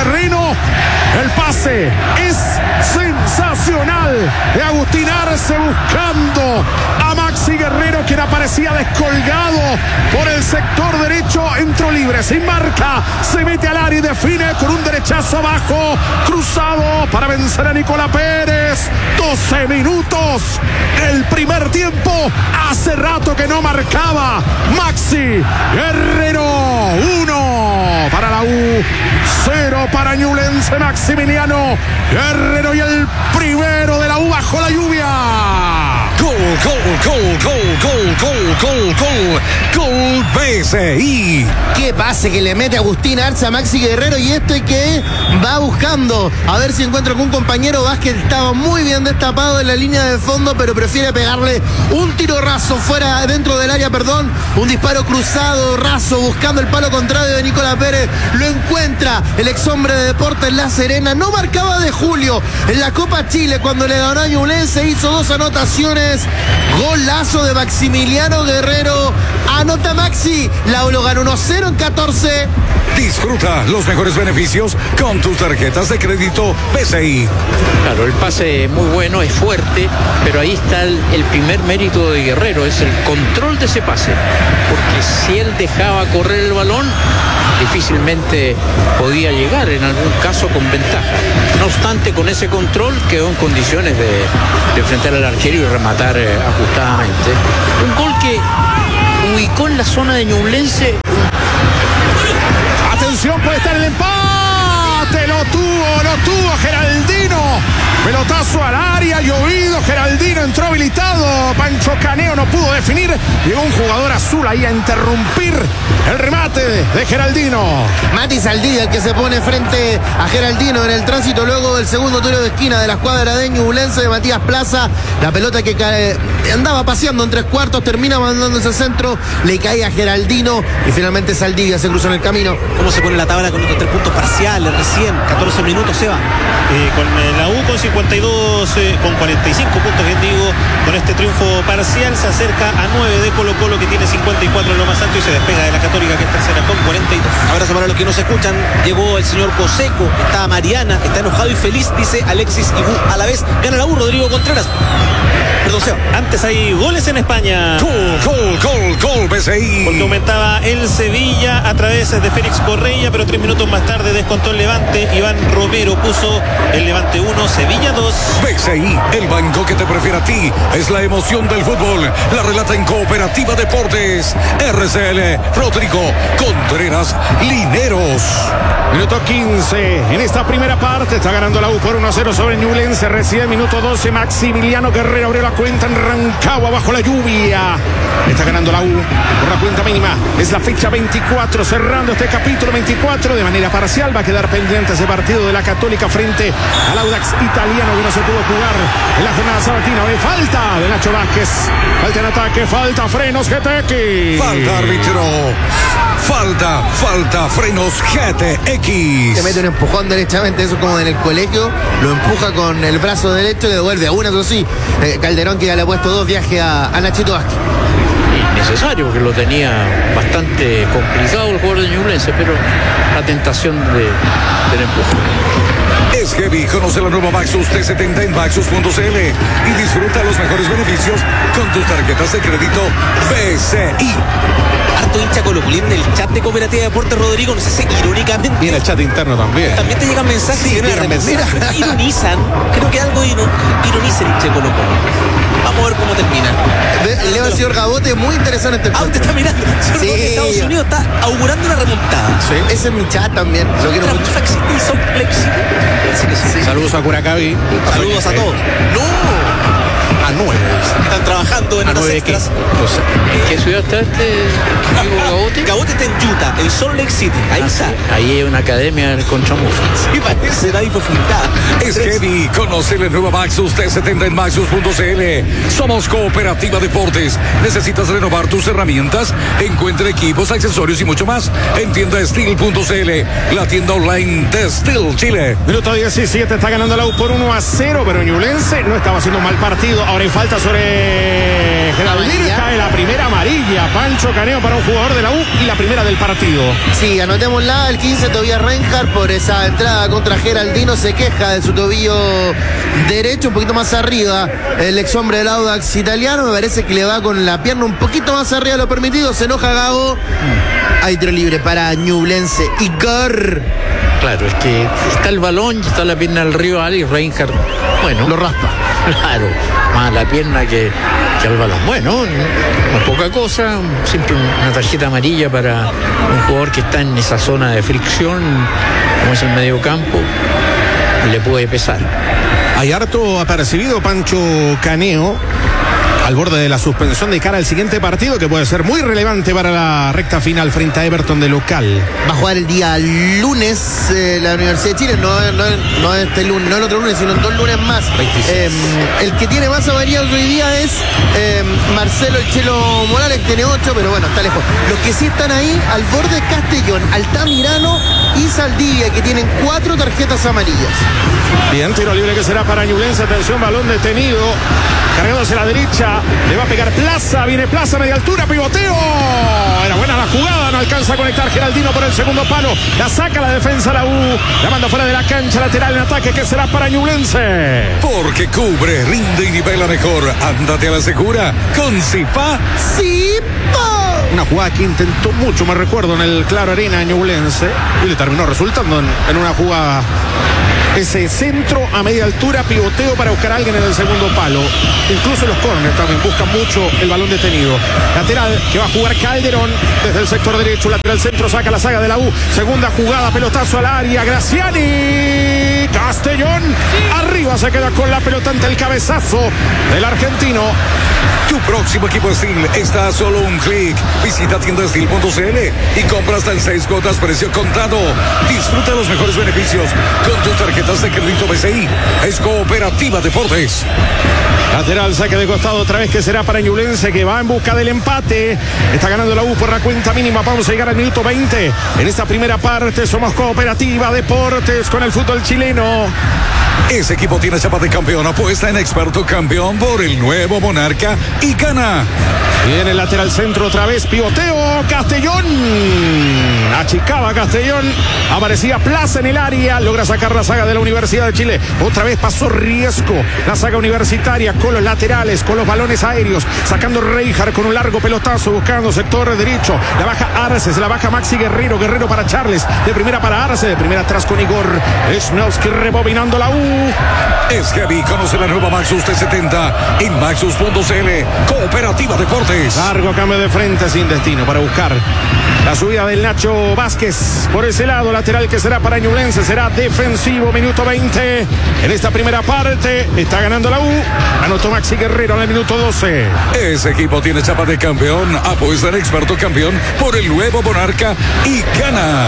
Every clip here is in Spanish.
terreno. El pase es sensacional de Agustín Arce buscando a Maxi Guerrero, quien aparecía descolgado por el sector derecho. Entró libre, sin marca, se mete al área y define con un derechazo abajo, cruzado para vencer a Nicolás Pérez. 12 minutos el primer tiempo. Hace rato que no marcaba Maxi Guerrero. 1 para la U, 0 para Ñublense. Maximiliano Guerrero, y el primero de la U bajo la lluvia. Gol PSI. Qué pase que le mete Agustín Arce a Maxi Guerrero, y que va buscando a ver si encuentra con un compañero. Vázquez estaba muy bien destapado en la línea de fondo, pero prefiere pegarle un tiro raso fuera, dentro del área, un disparo cruzado, raso, buscando el palo contrario de Nicolás Pérez. Lo encuentra el ex hombre de Deportes La Serena. No marcaba de Julio en la Copa Chile cuando le ganó a Ñublense, hizo 2 anotaciones. Golazo de Maximiliano Guerrero. Anota Maxi. La U lo ganó 1-0 en 14. Disfruta los mejores beneficios con tus tarjetas de crédito PSI. Claro, el pase es muy bueno, es fuerte, pero ahí está el primer mérito de Guerrero, es el control de ese pase. Porque si él dejaba correr el balón, difícilmente podía llegar, en algún caso con ventaja. No obstante, con ese control quedó en condiciones de enfrentar al arquero y rematar ajustadamente. Un gol que ubicó en la zona de Ñublense. Atención, puede estar el empate. Lo tuvo Geraldino. Pelotazo al área, llovido. Geraldino entró habilitado. Pancho Caneo no pudo definir. Llegó un jugador azul ahí a interrumpir el remate de Geraldino. Mati Saldivia, el que se pone frente a Geraldino en el tránsito luego del segundo tiro de esquina de la escuadra de Ñublense de Matías Plaza. La pelota que andaba paseando en 3/4, termina mandando ese centro, le cae a Geraldino y finalmente Saldivia se cruzó en el camino. ¿Cómo se pone la tabla con estos 3 puntos parciales recién? 14 minutos, Seba. Con la U con 52, con 45 puntos, bien digo, con este triunfo parcial se acerca a 9 de Colo Colo, que tiene 54 en lo más alto, y se despega de la Católica, que es tercera con 42. Abrazo para los que nos escuchan. Llegó el señor Coseco, está Mariana, está enojado y feliz, dice Alexis Ibú. A la vez gana la U, Rodrigo Contreras. Perdón, Seba. Antes hay goles en España. Gol PSI. Porque aumentaba el Sevilla a través de Félix Correia, pero 3 minutos más tarde descontó el Levante. Iván Romero puso el Levante 1, Sevilla 2. PSI, el banco que te prefiere a ti. Es la emoción del fútbol. La relata en Cooperativa Deportes. RCL, Rodrigo Contreras Lineros. Minuto 15 en esta primera parte. Está ganando la U por 1-0 sobre Ñublense. Recibe minuto 12 Maximiliano Guerrero. Abrió la cuenta en Rancagua bajo la lluvia. Está ganando la U por la cuenta mínima. Es la fecha 24, cerrando este capítulo 24 de manera parcial. Va a quedar pendiente ese partido de la Católica frente al Audax italiano, que no se pudo jugar en la jornada sabatina. Hay falta de Nacho Vázquez. Falta en ataque, falta frenos GTX. Falta árbitro. Falta frenos GTX. Se mete un empujón derechamente, eso como en el colegio. Lo empuja con el brazo derecho y le devuelve a una, eso sí. Calderón, que ya le ha puesto 2 viajes a Nachito Vázquez. Innecesario, porque lo tenía bastante complicado el jugador de Ñublense, pero la tentación del empuje. Es heavy. Conoce la nueva Maxus T70 en Maxus.cl y disfruta los mejores beneficios con tus tarjetas de crédito PSI. Harto hincha colocolín en el chat de Cooperativa Deportes, Rodrigo. No sé si irónicamente. Y en el chat interno también. También te llegan mensajes. Sí, llegan mensajes. Ironizan. Creo que algo ironizan hincha de Colo Colo. Vamos a ver cómo termina. Leo al señor Gabote, muy interesante el usted está mirando. Sí. Estados Unidos está augurando una remontada. Sí. Ese es mi chat también. Lo quiero mucho. ¿Existe el Salt Lake City? Sí. Saludos a Curacaví. Saludos a todos. ¡No! A 9. Están trabajando en horas extras. ¿Qué ciudad está amigo Gabote? Gabote está en Utah, en Salt Lake City. Ahí está. Sí. Ahí hay una academia con chamufa. Sí, parece, nadie fue fundada. Es heavy. Conoce la nueva Maxus T70 en Maxus.cl. Somos Cooperativa Deportes. ¿Necesitas renovar tus herramientas? Encuentra equipos, accesorios y mucho más en tienda Steel.cl, la tienda online de Steel Chile. Minuto 17, está ganando la U por 1-0, pero Ñublense no estaba haciendo un mal partido. Ahora hay falta sobre Geraldino. Cae la primera amarilla. Pancho Caneo para un jugador de la U y la primera del partido. Sí, anotémosla. El 15, Tobias Reinhardt, por esa entrada contra Geraldino, se queja de su tobillo derecho, un poquito más arriba. El ex hombre del Audax italiano, me parece que le va con la pierna un poquito más arriba de lo permitido. Se enoja Gago. Hay tiro libre para Ñublense. Igor. Claro, es que está el balón y está la pierna del rival y Reinhardt, bueno, Lo raspa. claro, más la pierna que al balón. Bueno, no poca cosa, siempre una tarjeta amarilla para un jugador que está en esa zona de fricción, como es el mediocampo, le puede pesar. Hay harto apercibido Pancho Caneo al borde de la suspensión de cara al siguiente partido, que puede ser muy relevante para la recta final frente a Everton de local. Va a jugar el día lunes la Universidad de Chile, no este lunes, no el otro lunes, sino 2 lunes más. El que tiene más amarillas hoy día es Marcelo El Chelo Morales, que tiene 8, pero bueno, está lejos. Los que sí están ahí, al borde, Castellón, Altamirano y Saldivia, que tienen 4 tarjetas amarillas. Bien, tiro libre que será para Ñublense. Atención, balón detenido, cargándose a la derecha. Le va a pegar Plaza, viene Plaza, media altura, pivoteo. Era buena la jugada, no alcanza a conectar Geraldino por el segundo palo. La saca la defensa la U, la manda fuera de la cancha, lateral en ataque que será para Ñublense. Porque cubre, rinde y nivela mejor. Ándate a la segura con Zipa. Una jugada que intentó mucho, me recuerdo, en el Claro Arena Ñublense, y le terminó resultando en una jugada. Ese centro a media altura, pivoteo para buscar a alguien en el segundo palo. Incluso los córneres también buscan mucho el balón detenido. Lateral que va a jugar Calderón desde el sector derecho. Lateral centro, saca la saga de la U. Segunda jugada, pelotazo al área. Graciani. Castellón. Arriba se queda con la pelota ante el cabezazo del argentino. Tu próximo equipo Steel está a solo un clic. Visita tiendasteel.cl y compra hasta en 6 cuotas, precio contado. Disfruta los mejores beneficios con tus tarjetas de crédito BCI. Es Cooperativa Deportes. Lateral, saque de costado otra vez que será para Ñublense, que va en busca del empate. Está ganando la U por la cuenta mínima. Vamos a llegar al minuto 20. En esta primera parte somos Cooperativa Deportes con el fútbol chileno. Ese equipo tiene chapa de campeón. Apuesta en Experto Campeón por el nuevo Monarca y gana. Viene el lateral centro otra vez, pivoteo, Castellón. Achicaba Castellón, aparecía Plaza en el área, logra sacar la saga de la Universidad de Chile. Otra vez pasó Riesco, la saga universitaria con los laterales, con los balones aéreos, sacando Reinhardt con un largo pelotazo, buscando sector derecho. La baja Arce, la baja Maxi Guerrero, Guerrero para Charles, de primera para Arce, de primera atrás con Igor. Schnowski rebobinando la U. Es heavy, conoce la nueva Maxus T70 en maxus.cl. Cooperativa Deportes. Largo cambio de frente sin destino para buscar la subida del Nacho Vázquez por ese lado. Lateral que será para Ñublense, será defensivo. Minuto 20 en esta primera parte. Está ganando la U. Anotó Maxi Guerrero en el minuto 12. Ese equipo tiene chapa de campeón. Apuesta en Experto Campeón por el nuevo Monarca y gana.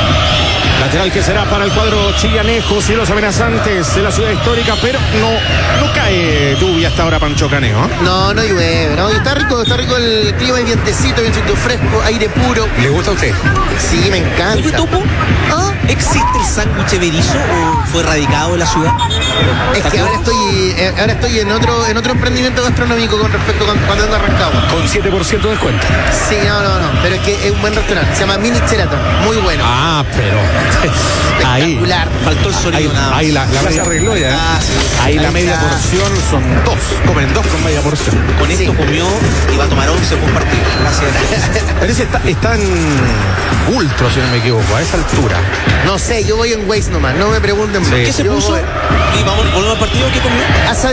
Lateral que será para el cuadro chillanejo, cielos amenazantes de la ciudad histórica, pero no cae lluvia hasta ahora, Pancho Caneo. No llueve, ¿no? Está rico el clima, es vientecito, vientecito fresco, aire puro. ¿Le gusta a usted? Sí, me encanta. Oye, Topo, ¿existe el sándwich berizo o fue radicado en la ciudad? Es que ahora estoy en otro emprendimiento gastronómico con respecto a cuando ando arrancado. Con 7% de descuento. Sí, no, pero es que es un buen restaurante, se llama Mini Sheraton, muy bueno. Ah, pero espectacular. Faltó el sonido nada más. Ahí la se arregló ya. Sí. Ahí la media porción son 2. Comen 2 con media porción. Con esto comió y va a tomar 11 por partido. Gracias. Pero ese está en Ultra, si no me equivoco, a esa altura. No sé, yo voy en Waze nomás, no me pregunten más. ¿Qué se Yo puso? voy- Y volvemos al partido, ¿qué comió?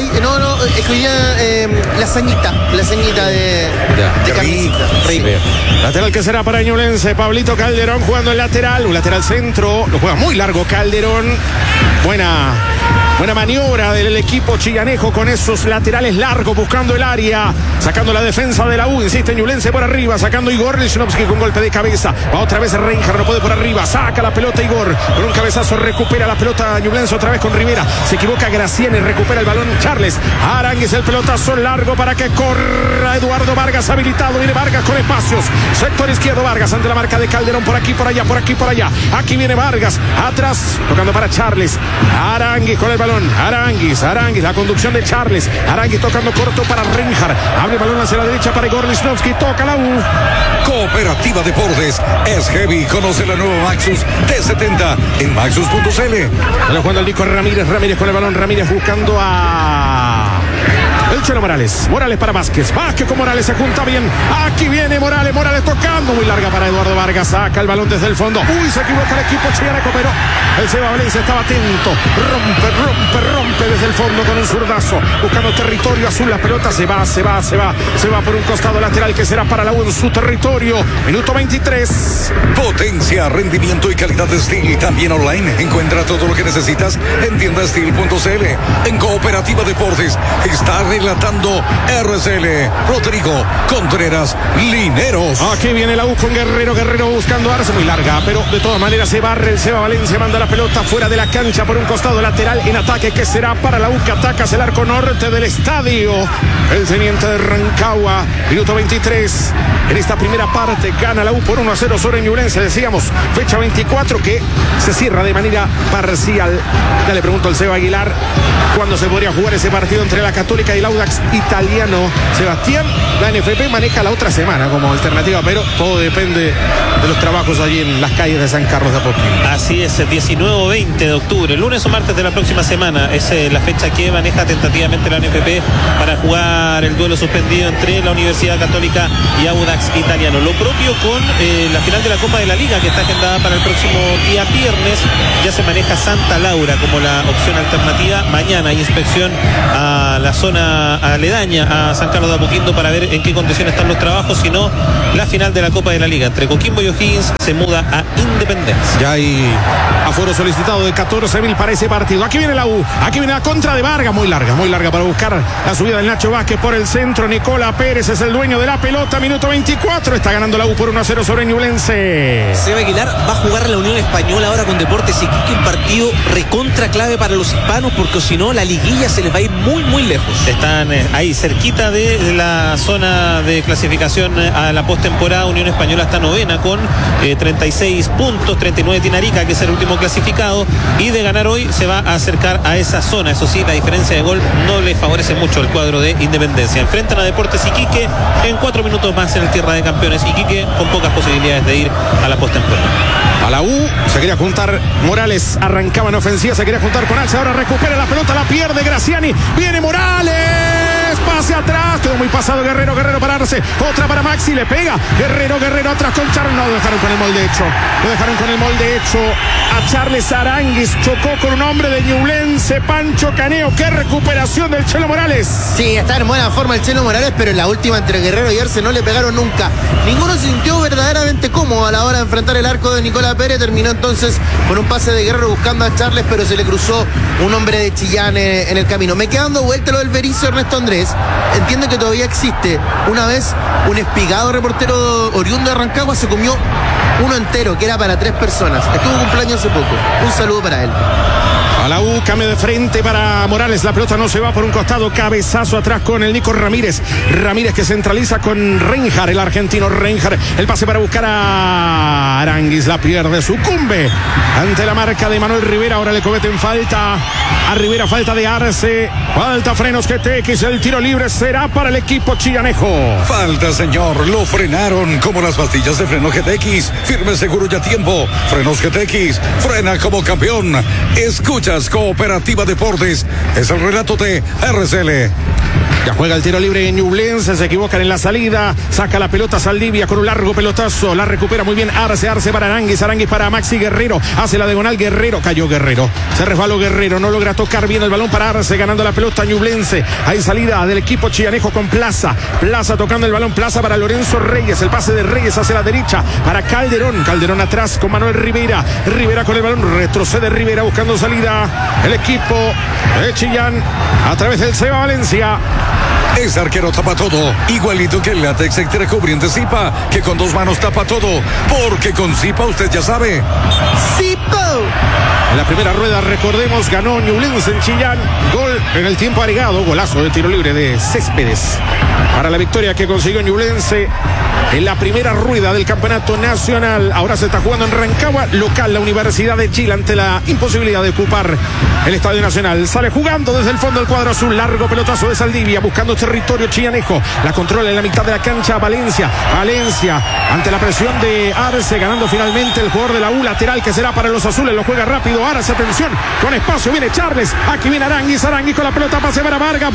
es que hoy día lasañita de carnecita. Rico. Lateral que será para Ñublense, Pablito Calderón jugando el lateral, un lateral centro, lo juega muy largo Calderón. Buena maniobra del equipo chillanejo con esos laterales largos buscando el área, sacando la defensa de la U. Insiste Ñublense por arriba, sacando Igor Lichnowsky con golpe de cabeza. Va otra vez Reinhardt, no puede por arriba, saca la pelota Igor, con un cabezazo recupera la pelota Ñublense otra vez con Rivera. Se equivoca Graciani, recupera el balón con Charles. Aránguiz, el pelotazo largo para que corra Eduardo Vargas, habilitado. Viene Vargas con espacios. Sector izquierdo, Vargas ante la marca de Calderón. Por aquí, por allá, por aquí, por allá. Aquí viene Vargas, atrás, tocando para Charles. Aránguiz con el balón. Aránguiz, la conducción de Charles. Aránguiz tocando corto para Reinhardt. Abre el balón hacia la derecha para Igor Lichnowsky. Toca la U. Cooperativa Deportes es heavy. Conoce la nueva Maxus T70 en maxus.cl. Lo jugando el Nico Ramírez. Ramírez con el balón. Ramírez buscando a el Chelo Morales. Morales para Vázquez. Vázquez con Morales se junta bien. Aquí viene Morales. Morales tocando. Muy larga para Eduardo Vargas. Saca el balón desde el fondo. Uy, se equivoca el equipo chianeco, pero el Seba Valencia estaba atento. Rompe desde el fondo con un zurdazo. Buscando territorio azul. La pelota se va por un costado lateral que será para la U en su territorio. Minuto 23. Potencia, rendimiento y calidad de Steel. También online. Encuentra todo lo que necesitas en tiendasteel.cl. En Cooperativa Deportes está relatando RCL Rodrigo Contreras Lineros. Aquí viene la U con Guerrero. Guerrero buscando Arce. Muy larga, pero de todas maneras se barre el Seba Valencia. Manda la pelota fuera de la cancha por un costado lateral en ataque que será para la U que ataca hacia el arco norte del estadio. El teniente de Rancagua. Minuto 23. En esta primera parte gana la U por 1-0 sobre Ñublense. Decíamos, fecha 24 que se cierra de manera parcial. Ya le pregunto al Seba Aguilar cuándo se podría jugar ese partido entre la Católica y el Audax Italiano. Sebastián, la NFP maneja la otra semana como alternativa, pero todo depende de los trabajos allí en las calles de San Carlos de Apoquindo. Así es, el 19 o 20 de octubre, lunes o martes de la próxima semana, es la fecha que maneja tentativamente la NFP para jugar el duelo suspendido entre la Universidad Católica y Audax Italiano. Lo propio con la final de la Copa de la Liga, que está agendada para el próximo día viernes. Ya se maneja Santa Laura como la opción alternativa. Mañana hay inspección a la zona aledaña a San Carlos de Apoquindo para ver en qué condiciones están los trabajos. Si no, la final de la Copa de la Liga entre Coquimbo y O'Higgins se muda a Independencia. Ya hay aforo solicitado de 14.000 para ese partido. Aquí viene la U, aquí viene la contra de Vargas, muy larga para buscar la subida del Nacho Vázquez por el centro. Nicola Pérez es el dueño de la pelota. Minuto 24, está ganando la U por 1-0 sobre Ñublense. Seba Aguilar va a jugar la Unión Española ahora con Deportes Iquique, un partido recontra clave para los hispanos, porque si no la liguilla se les va a ir muy lejos. Están ahí cerquita de la zona de clasificación a la postemporada. Unión Española está novena con 36 puntos, 39 tiene Arica, que es el último clasificado, y de ganar hoy se va a acercar a esa zona. Eso sí, la diferencia de gol no le favorece mucho al cuadro de Independencia. Enfrentan a Deportes Iquique en 4 minutos más en el Tierra de Campeones. Iquique con pocas posibilidades de ir a la postemporada. A la U se quería juntar Morales, arrancaba en ofensiva, se quería juntar con Alce, ahora recupera la pelota, la pierde Graciani, viene Morales, pase atrás, quedó muy pasado Guerrero para Arce, otra para Maxi, le pega, Guerrero atrás con Charles, no, lo dejaron con el molde hecho, a Charles Aránguiz, chocó con un hombre de Ñublense, Pancho Caneo, qué recuperación del Chelo Morales. Sí, está en buena forma el Chelo Morales, pero en la última entre Guerrero y Arce no le pegaron nunca. Ninguno se sintió verdaderamente cómodo a la hora de enfrentar el arco de Nicolás Pérez. Terminó entonces con un pase de Guerrero buscando a Charles, pero se le cruzó un hombre de Chillán en el camino. Me queda dando vuelta lo del Berizo Ernesto Andrés. Entiendo que todavía existe. Una vez un espigado reportero oriundo de Rancagua se comió uno entero, que era para 3 personas. Estuvo cumpleaños hace poco. Un saludo para él. A la U, cambio de frente para Morales, la pelota no se va por un costado, cabezazo atrás con el Nico Ramírez que centraliza con Reinhardt, el argentino Reinhardt, el pase para buscar a Aránguiz, la pierde, sucumbe ante la marca de Manuel Rivera, ahora le cometen falta a Rivera, falta de Arce, falta Frenos GTX, el tiro libre será para el equipo chillanejo. Falta, señor, lo frenaron como las pastillas de freno GTX, firme, seguro y a tiempo. Frenos GTX, frena como campeón. Escuchas Cooperativa Deportes, es el relato de RCL. Ya juega el tiro libre en Ñublense, se equivocan en la salida, saca la pelota Saldivia con un largo pelotazo, la recupera muy bien Arce para Aránguiz para Maxi Guerrero, hace la diagonal Guerrero, cayó Guerrero, se resbaló Guerrero, no logra tocar bien el balón para Arce, ganando la pelota Ñublense. Hay salida del equipo chillanejo con Plaza tocando el balón, Plaza para Lorenzo Reyes, el pase de Reyes hacia la derecha para Calderón atrás con Manuel Rivera con el balón, retrocede Rivera buscando salida, el equipo de Chillán a través del Seba Valencia. Ese arquero tapa todo, igualito que el látex extra cubriente Zipa, que con 2 manos tapa todo, porque con Zipa usted ya sabe. ¡Zipa! En la primera rueda, recordemos, ganó Ñublense en Chillán. Gol en el tiempo agregado, golazo de tiro libre de Céspedes para la victoria que consiguió Ñublense en la primera rueda del campeonato nacional. Ahora se está jugando en Rancagua, local la Universidad de Chile ante la imposibilidad de ocupar el Estadio Nacional. Sale jugando desde el fondo del cuadro azul, largo pelotazo de Saldivia, buscando territorio chillanejo. La controla en la mitad de la cancha Valencia. Valencia ante la presión de Arce, ganando finalmente el jugador de la U, lateral que será para los azules. Lo juega rápido Arce, atención, con espacio viene Charles. Aquí viene Aranguis con la pelota, pase para Vargas,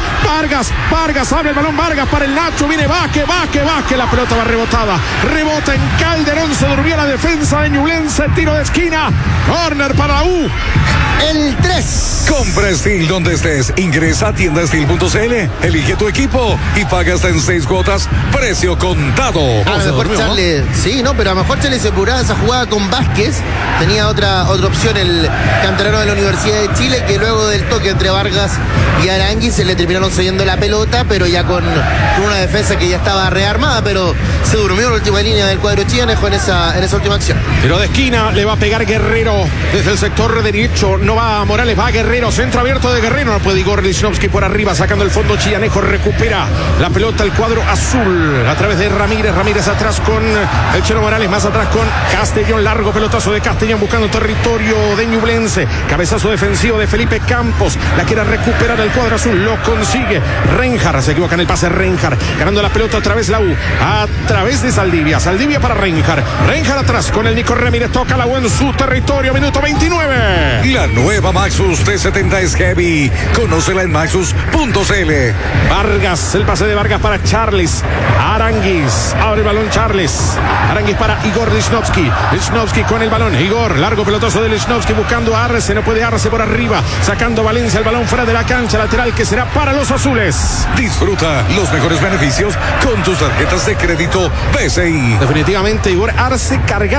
abre el balón Vargas para el Nacho, viene Vázquez, la pelota va rebotada, rebota en Calderón, se durmió la defensa de Ñublense, tiro de esquina, córner para la U. El 3. Compra Steel donde estés. Ingresa a tiendasteel.cl, elige tu equipo y paga hasta en 6 cuotas, precio contado. A lo mejor Charles, sí, no, pero a lo mejor Charles se apuraba esa jugada con Vázquez. Tenía otra opción el canterano de la Universidad de Chile, que luego del toque entre Vargas y Aranguis se le terminaron cediendo la pelota, pero ya con una defensa que ya estaba rearmada, pero se durmió en la última línea del cuadro chillanejo en esa última acción. Tiro de esquina, le va a pegar Guerrero desde el sector derecho. No va Morales, va Guerrero, centro abierto de Guerrero, no puede Igor Lichnowsky por arriba, sacando el fondo chillanejo, recupera la pelota el cuadro azul a través de Ramírez atrás con el Chelo Morales, más atrás con Castellón, largo pelotazo de Castellón buscando territorio de Ñublense, cabezazo defensivo de Felipe Campos, la quiere recuperar el cuadro azul, lo consigue Reinhardt, se equivoca en el pase Reinhardt, ganando la pelota otra vez la U, a través de Saldivia para Reinhardt atrás con el Nico Ramírez, toca la U en su territorio, minuto 29. La nueva Maxus T70 es heavy. Conócela en maxus.cl. Vargas, el pase de Vargas para Charles. Aranguis, abre el balón Charles. Aranguis para Igor Lichnowsky. Lichnowsky con el balón. Igor, largo pelotazo de Lichnowsky buscando a Arce. No puede Arce por arriba. Sacando Valencia el balón fuera de la cancha. Lateral que será para los azules. Disfruta los mejores beneficios con tus tarjetas de crédito BCI. Definitivamente Igor Arce cargado.